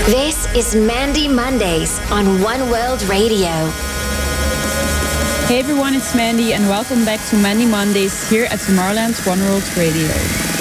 This is Mandy Mondays on One World Radio. Hey everyone, it's Mandy and welcome back to Mandy Mondays here at Tomorrowland One World Radio.